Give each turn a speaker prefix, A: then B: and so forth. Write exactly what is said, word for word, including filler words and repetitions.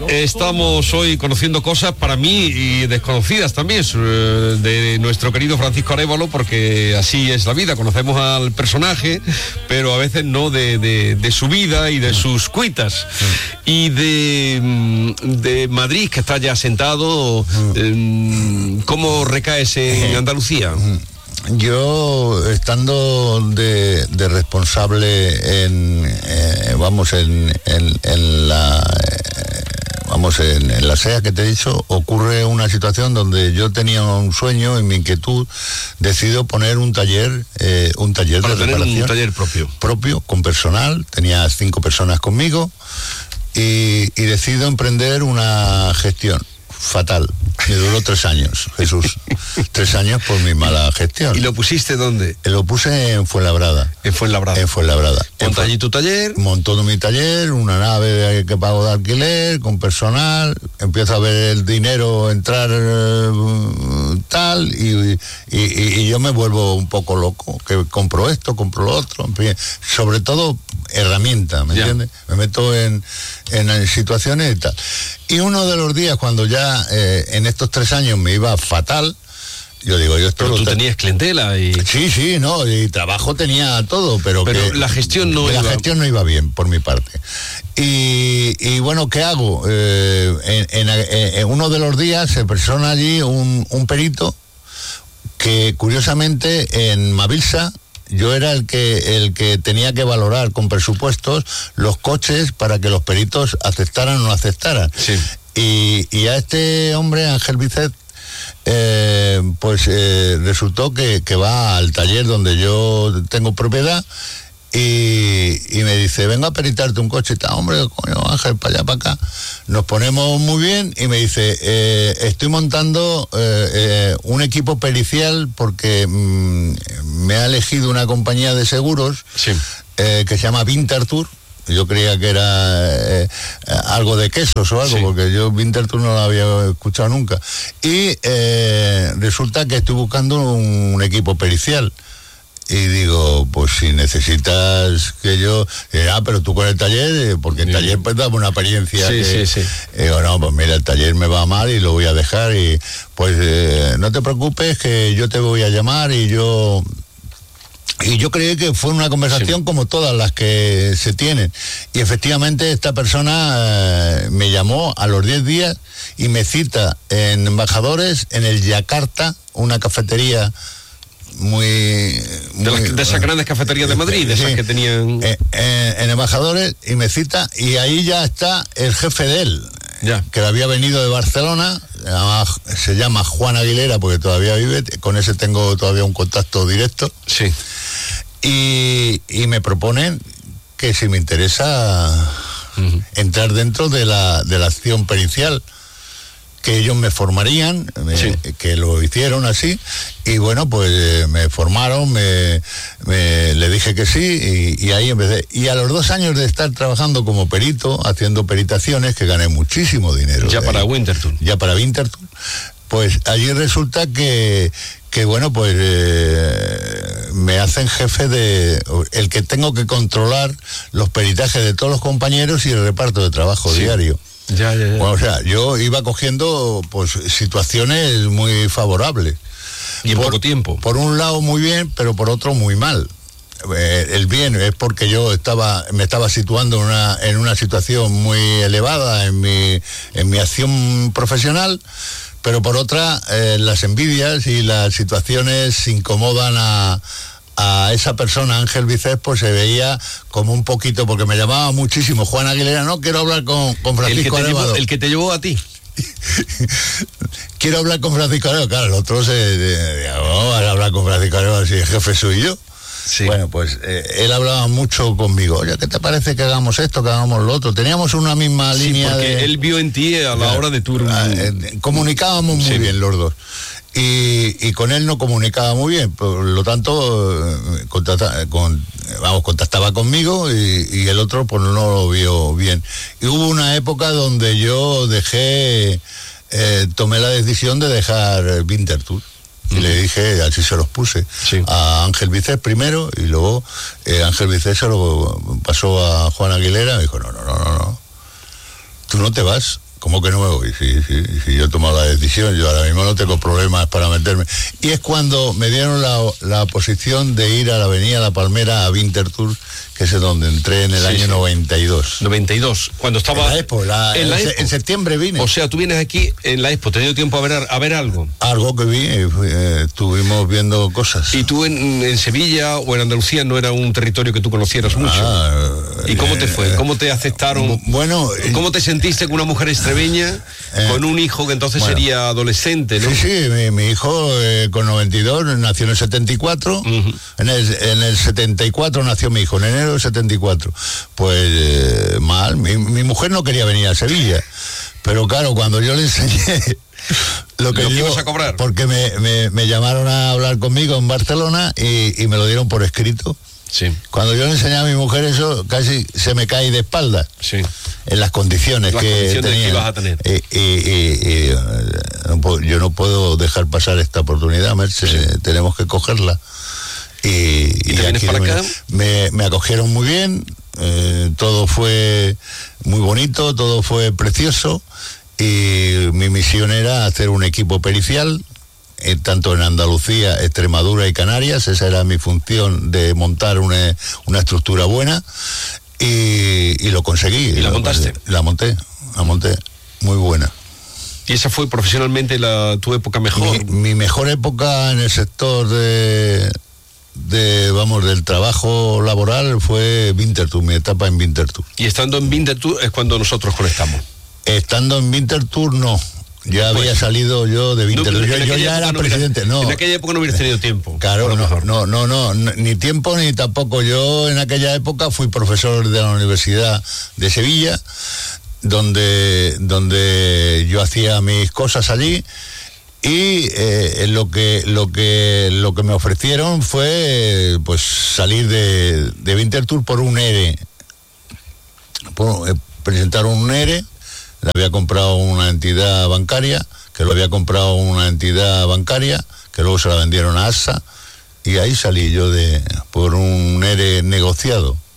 A: Estamos hoy conociendo cosas para mí y desconocidas también de nuestro querido Francisco Arévalo, porque así es la vida, conocemos al personaje, pero a veces no de, de, de su vida y de sus cuitas. Y de, de Madrid, que está ya sentado, ¿cómo recaes en Andalucía?
B: Yo, estando de, de responsable en, eh, vamos, en, en, en la... Eh, vamos, en, en la S E A que te he dicho, ocurre una situación donde yo tenía un sueño y mi inquietud, decido poner un taller, eh, un taller
A: Para
B: de
A: tener
B: reparación.
A: un taller propio.
B: Propio, con personal, tenía cinco personas conmigo, y, y decido emprender una gestión fatal. Me duró tres años, Jesús. Tres años por mi mala gestión.
A: ¿Y lo pusiste dónde?
B: Lo puse en Fuenlabrada.
A: En Fuenlabrada.
B: En Fuenlabrada.
A: ¿Monta allí tu taller?
B: Montó mi taller, una nave que pago de alquiler, con personal. Empiezo a ver el dinero entrar eh, tal, y, y, y yo me vuelvo un poco loco. Que compro esto, compro lo otro. En fin, sobre todo herramientas, ¿me entiendes? Me meto en, en situaciones y tal. Y uno de los días, cuando ya eh, en estos tres años me iba fatal, yo digo, yo esto
A: pero
B: lo
A: tú
B: te...
A: tenías clientela y...
B: Sí, sí, no, y trabajo tenía todo, pero,
A: pero
B: que
A: la gestión no
B: la
A: iba...
B: gestión no iba bien, por mi parte. Y, y bueno, ¿qué hago? Eh, en, en, en uno de los días se persona allí un, un perito que, curiosamente, en Mavilsa, yo era el que el que tenía que valorar con presupuestos los coches para que los peritos aceptaran o no aceptaran.
A: Sí.
B: Y, y a este hombre, Ángel Vicet, eh, pues eh, resultó que, que va al taller donde yo tengo propiedad, y, y me dice, venga a peritarte un coche. Y tal, hombre, coño, Ángel, para allá, para acá. Nos ponemos muy bien y me dice, eh, estoy montando eh, eh, un equipo pericial porque mmm, me ha elegido una compañía de seguros,
A: sí.
B: eh, que se llama Winterthur. Yo creía que era eh, algo de quesos o algo, sí, porque yo Winterthur no lo había escuchado nunca. Y eh, resulta que estoy buscando un, un equipo pericial. Y digo, pues si necesitas que yo... Eh, ah, pero tú con el taller, porque el taller pues dame una experiencia.
A: Sí,
B: que,
A: sí, sí.
B: Y digo, no, pues mira, el taller me va mal y lo voy a dejar, y pues eh, no te preocupes que yo te voy a llamar. Y yo... Y yo creí que fue una conversación, sí, como todas las que se tienen. Y efectivamente esta persona eh, me llamó a los diez días y me cita en Embajadores, en el Yakarta, una cafetería muy... muy
A: de, las, de esas grandes cafeterías de Madrid, de esas, sí, que tenían...
B: Eh, eh, en Embajadores, y me cita, y ahí ya está el jefe de él,
A: ya,
B: que había venido de Barcelona, se llama, se llama Juan Aguilera, porque todavía vive, con ese tengo todavía un contacto directo.
A: Sí.
B: Y, y me proponen que si me interesa uh-huh. entrar dentro de la, de la acción pericial, que ellos me formarían, me, sí, que lo hicieron así, y bueno, pues eh, me formaron, me, me le dije que sí, y, y ahí empecé. Y a los dos años de estar trabajando como perito, haciendo peritaciones, que gané muchísimo dinero.
A: Ya para Winterthur.
B: Ya para Winterthur. Pues allí resulta que, que bueno, pues eh, me hacen jefe de... el que tengo que controlar los peritajes de todos los compañeros y el reparto de trabajo, sí, diario.
A: Ya, ya, ya.
B: Bueno, o sea, yo iba cogiendo pues situaciones muy favorables.
A: Y en
B: por,
A: poco tiempo.
B: Por un lado muy bien, pero por otro muy mal. Eh, el bien es porque yo estaba me estaba situando en una, en una situación muy elevada en mi, en mi acción profesional, pero por otra eh, las envidias y las situaciones incomodan a... a esa persona, Ángel Vicet, pues se veía como un poquito, porque me llamaba muchísimo Juan Aguilera, no, quiero hablar con, con Francisco Arévalo.
A: El que te llevó a ti.
B: Quiero hablar con Francisco Arévalo, claro, el otro se... De, oh, a hablar con Francisco Arévalo si el jefe soy yo. Sí. Bueno, pues eh, él hablaba mucho conmigo. Oye, ¿qué te parece que hagamos esto, que hagamos lo otro? Teníamos una misma
A: sí,
B: línea
A: porque
B: de...
A: él vio en ti a la
B: claro,
A: hora de tu...
B: Eh, comunicábamos muy sí. bien los dos. Y, y con él no comunicaba muy bien, por lo tanto eh, contacta, con, vamos, contactaba conmigo, y, y el otro pues no lo vio bien. Y hubo una época donde yo dejé, eh, tomé la decisión de dejar Winterthur. Y uh-huh. le dije, así se los puse, sí. a Ángel Vicet primero, y luego eh, Ángel Vicet se lo pasó a Juan Aguilera, y me dijo, no, no, no, no, no, tú no te vas, ¿Cómo que no me voy? Si sí, sí, sí, yo he tomado la decisión, yo ahora mismo no tengo problemas para meterme. Y es cuando me dieron la, la posición de ir a la Avenida La Palmera a Winterthur, que es donde entré en el sí, año sí. noventa y dos.
A: noventa y dos, cuando estaba...
B: En la Expo, la, en, la en, Expo. En septiembre vine.
A: O sea, tú vienes aquí en la Expo, ¿te dio tiempo a ver, a ver algo?
B: Algo que vi, eh, estuvimos viendo cosas.
A: ¿Y tú en, en Sevilla o en Andalucía no era un territorio que tú conocieras mucho? Ah, ¿Y cómo te fue? ¿Cómo te aceptaron?
B: Bueno...
A: ¿Cómo te sentiste con una mujer extremeña, eh, con un hijo que entonces bueno, sería adolescente, ¿no?
B: Sí, sí, mi, mi hijo eh, con noventa y dos nació en el setenta y cuatro, uh-huh. en, el, en el setenta y cuatro nació mi hijo, en enero del setenta y cuatro. Pues eh, mal, mi, mi mujer no quería venir a Sevilla, pero claro, cuando yo le enseñé lo que,
A: ¿Lo que
B: yo,
A: ibas a cobrar,
B: porque me, me, me llamaron a hablar conmigo en Barcelona y, y me lo dieron por escrito.
A: Sí.
B: Cuando yo le enseñé a mi mujer eso, casi se me cae de espalda.
A: Sí.
B: En las condiciones
A: las
B: que
A: condiciones
B: tenía.
A: que ibas a tener.
B: Y, y, y, y, no puedo, yo no puedo dejar pasar esta oportunidad, Merce, sí. tenemos que cogerla. Y,
A: ¿Y te
B: y
A: vienes para acá?
B: Me, me acogieron muy bien, eh, todo fue muy bonito, todo fue precioso, y mi misión era hacer un equipo pericial, eh, tanto en Andalucía, Extremadura y Canarias. Esa era mi función, de montar una, una estructura buena, y, y lo conseguí.
A: ¿Y la montaste?
B: La monté, la monté, muy buena.
A: ¿Y esa fue profesionalmente la, tu época mejor?
B: Mi, mi mejor época en el sector de... de vamos del trabajo laboral fue Winterthur, mi etapa en Winterthur.
A: Y estando en Winterthur es cuando nosotros conectamos.
B: Estando en Winterthur no, ya pues, había salido yo de Winterthur. No, yo, yo ya era no presidente,
A: hubiera,
B: no.
A: En aquella época no hubieras tenido tiempo.
B: Claro, no, no, no, no, ni tiempo ni tampoco. Yo en aquella época fui profesor de la Universidad de Sevilla, donde donde yo hacía mis cosas allí. Y eh, lo que lo que lo que me ofrecieron fue pues salir de, de Winterthur por un E R E. Por, eh, presentaron un E R E, lo había comprado una entidad bancaria, que lo había comprado una entidad bancaria, que luego se la vendieron a A S A, y ahí salí yo de por un E R E negociado.